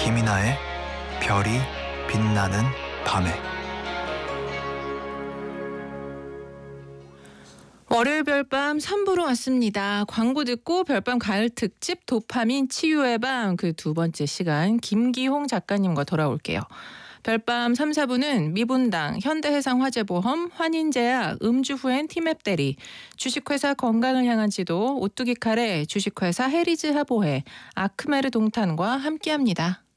김이나의 별이 빛나는 밤에. 월요일 별밤 3부로 왔습니다. 광고 듣고 별밤 가을 특집 도파민 치유의 밤 그 두 번째 시간 김기홍 작가님과 돌아올게요. 별밤 3, 4부는 미분당, 현대해상화재보험, 환인제약, 음주 후엔 티맵 대리, 주식회사 건강을 향한 지도, 오뚜기 카레, 주식회사 해리즈 하보해, 아크메르 동탄과 함께합니다.